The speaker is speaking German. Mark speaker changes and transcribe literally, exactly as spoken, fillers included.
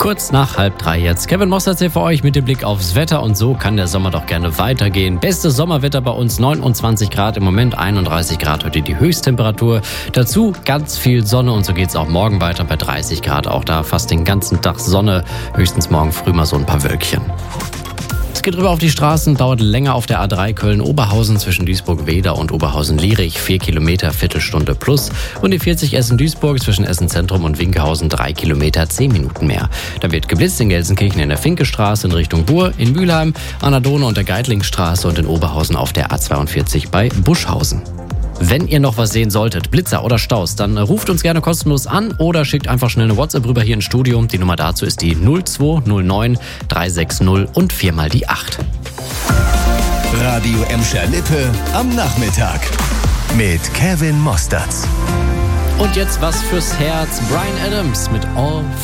Speaker 1: Kurz nach halb drei jetzt. Kevin Mostert hier für euch mit dem Blick aufs Wetter und so kann der Sommer doch gerne weitergehen. Bestes Sommerwetter bei uns, neunundzwanzig Grad im Moment, einunddreißig Grad heute die Höchsttemperatur. Dazu ganz viel Sonne und so geht's auch morgen weiter bei dreißig Grad. Auch da fast den ganzen Tag Sonne, höchstens morgen früh mal so ein paar Wölkchen. Es geht rüber auf die Straßen, dauert länger auf der A drei Köln-Oberhausen zwischen Duisburg-Weder und Oberhausen-Lierich. Vier Kilometer, Viertelstunde plus. Und die vierzig Essen-Duisburg zwischen Essen-Zentrum und Winkhausen. Drei Kilometer, zehn Minuten mehr. Da wird geblitzt in Gelsenkirchen in der Finkestraße in Richtung Buhr, in Mülheim, an der Donau und der Geitlingstraße und in Oberhausen auf der A zweiundvierzig bei Buschhausen. Wenn ihr noch was sehen solltet, Blitzer oder Staus, dann ruft uns gerne kostenlos an oder schickt einfach schnell eine WhatsApp rüber hier ins Studio. Die Nummer dazu ist die null zwei null neun drei sechs null und viermal die acht.
Speaker 2: Radio Emscher Lippe am Nachmittag mit Kevin Mostert.
Speaker 1: Und jetzt was fürs Herz. Bryan Adams mit All